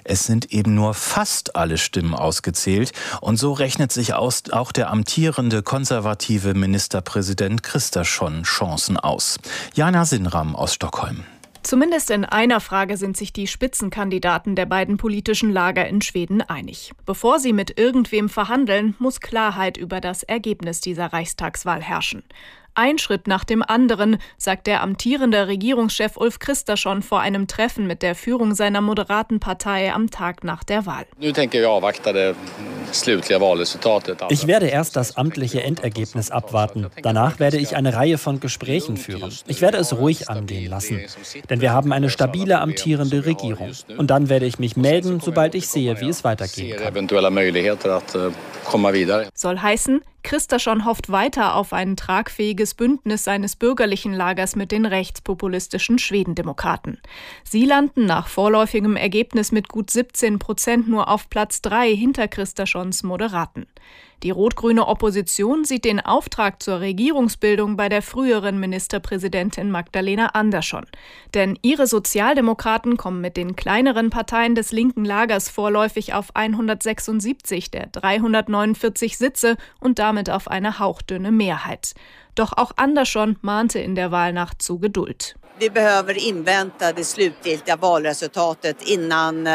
Es sind eben nur fast alle Stimmen ausgezählt. Und so rechnet sich auch der amtierende konservative Ministerpräsident Kristersson Chancen aus. Jana Sinnram aus Stockholm. Zumindest in einer Frage sind sich die Spitzenkandidaten der beiden politischen Lager in Schweden einig. Bevor sie mit irgendwem verhandeln, muss Klarheit über das Ergebnis dieser Reichstagswahl herrschen. Ein Schritt nach dem anderen, sagt der amtierende Regierungschef Ulf Kristersson vor einem Treffen mit der Führung seiner moderaten Partei am Tag nach der Wahl. Ich werde erst das amtliche Endergebnis abwarten. Danach werde ich eine Reihe von Gesprächen führen. Ich werde es ruhig angehen lassen. Denn wir haben eine stabile amtierende Regierung. Und dann werde ich mich melden, sobald ich sehe, wie es weitergehen kann. Soll heißen, Kristersson hofft weiter auf ein tragfähiges Bündnis seines bürgerlichen Lagers mit den rechtspopulistischen Schwedendemokraten. Sie landen nach vorläufigem Ergebnis mit gut 17% nur auf Platz 3 hinter Kristerssons Moderaten. Die rot-grüne Opposition sieht den Auftrag zur Regierungsbildung bei der früheren Ministerpräsidentin Magdalena Andersson. Denn ihre Sozialdemokraten kommen mit den kleineren Parteien des linken Lagers vorläufig auf 176 der 349 Sitze und damit auf eine hauchdünne Mehrheit. Doch auch Andersson mahnte in der Wahlnacht zu Geduld. Wir behöver invänta det slutgiltiga valresultatet innan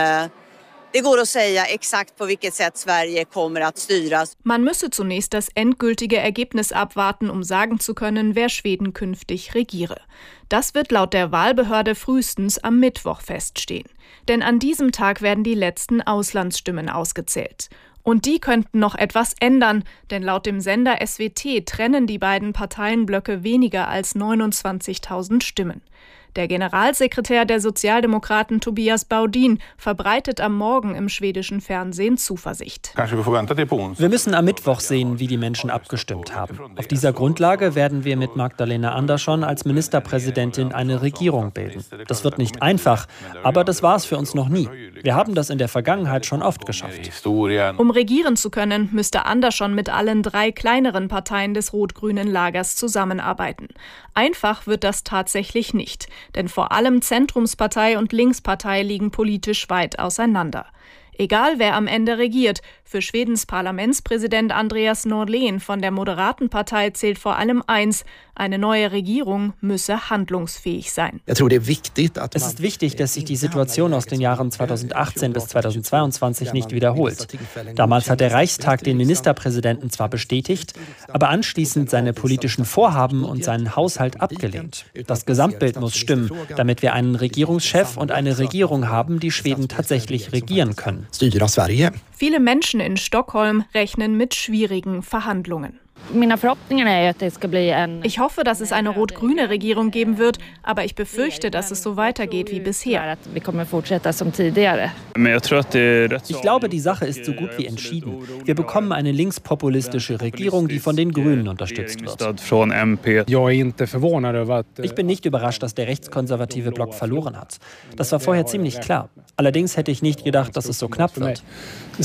Man müsse zunächst das endgültige Ergebnis abwarten, um sagen zu können, wer Schweden künftig regiere. Das wird laut der Wahlbehörde frühestens am Mittwoch feststehen. Denn an diesem Tag werden die letzten Auslandsstimmen ausgezählt. Und die könnten noch etwas ändern, denn laut dem Sender SWT trennen die beiden Parteienblöcke weniger als 29.000 Stimmen. Der Generalsekretär der Sozialdemokraten Tobias Baudin verbreitet am Morgen im schwedischen Fernsehen Zuversicht. Wir müssen am Mittwoch sehen, wie die Menschen abgestimmt haben. Auf dieser Grundlage werden wir mit Magdalena Andersson als Ministerpräsidentin eine Regierung bilden. Das wird nicht einfach, aber das war es für uns noch nie. Wir haben das in der Vergangenheit schon oft geschafft. Um regieren zu können, müsste Andersson mit allen 3 kleineren Parteien des rot-grünen Lagers zusammenarbeiten. Einfach wird das tatsächlich nicht. Denn vor allem Zentrumspartei und Linkspartei liegen politisch weit auseinander. Egal wer am Ende regiert, für Schwedens Parlamentspräsident Andreas Norlén von der Moderatenpartei zählt vor allem eins: Eine neue Regierung müsse handlungsfähig sein. Es ist wichtig, dass sich die Situation aus den Jahren 2018 bis 2022 nicht wiederholt. Damals hat der Reichstag den Ministerpräsidenten zwar bestätigt, aber anschließend seine politischen Vorhaben und seinen Haushalt abgelehnt. Das Gesamtbild muss stimmen, damit wir einen Regierungschef und eine Regierung haben, die Schweden tatsächlich regieren können. Viele Menschen in Stockholm rechnen mit schwierigen Verhandlungen. Ich hoffe, dass es eine rot-grüne Regierung geben wird, aber ich befürchte, dass es so weitergeht wie bisher. Ich glaube, die Sache ist so gut wie entschieden. Wir bekommen eine linkspopulistische Regierung, die von den Grünen unterstützt wird. Ich bin nicht überrascht, dass der rechtskonservative Block verloren hat. Das war vorher ziemlich klar. Allerdings hätte ich nicht gedacht, dass es so knapp wird. Es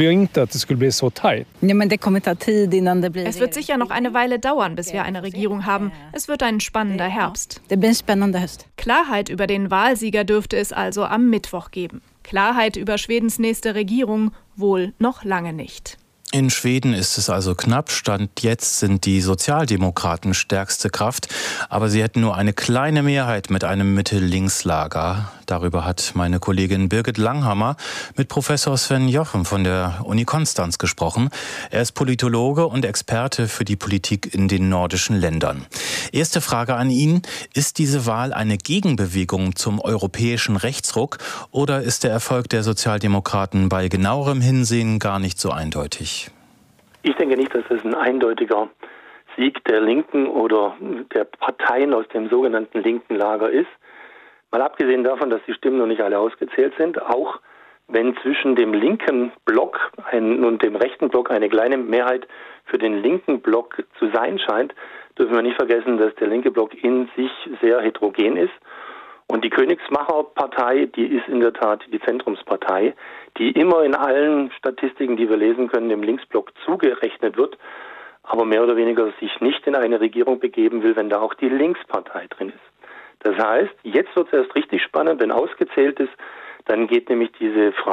wird sicher noch eine Weile dauern, bis wir eine Regierung haben. Es wird ein spannender Herbst. Klarheit über den Wahlsieger dürfte es also am Mittwoch geben. Klarheit über Schwedens nächste Regierung wohl noch lange nicht. In Schweden ist es also knapp. Stand jetzt sind die Sozialdemokraten stärkste Kraft. Aber sie hätten nur eine kleine Mehrheit mit einem Mitte-Links-Lager. Darüber hat meine Kollegin Birgit Langhammer mit Professor Sven Jochem von der Uni Konstanz gesprochen. Er ist Politologe und Experte für die Politik in den nordischen Ländern. Erste Frage an ihn: Ist diese Wahl eine Gegenbewegung zum europäischen Rechtsruck oder ist der Erfolg der Sozialdemokraten bei genauerem Hinsehen gar nicht so eindeutig? Ich denke nicht, dass das ein eindeutiger Sieg der Linken oder der Parteien aus dem sogenannten linken Lager ist. Mal abgesehen davon, dass die Stimmen noch nicht alle ausgezählt sind, auch wenn zwischen dem linken Block und dem rechten Block eine kleine Mehrheit für den linken Block zu sein scheint, dürfen wir nicht vergessen, dass der linke Block in sich sehr heterogen ist. Und die Königsmacherpartei, die ist in der Tat die Zentrumspartei, die immer in allen Statistiken, die wir lesen können, dem Linksblock zugerechnet wird, aber mehr oder weniger sich nicht in eine Regierung begeben will, wenn da auch die Linkspartei drin ist. Das heißt, jetzt wird es erst richtig spannend, wenn ausgezählt ist, dann geht nämlich diese Frage